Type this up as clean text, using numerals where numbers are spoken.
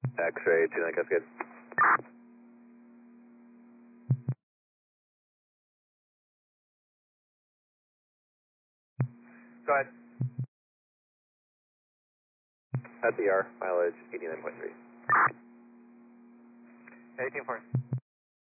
X-ray, 29 Cascade. Go ahead. At the R, mileage 89.3. 18.4.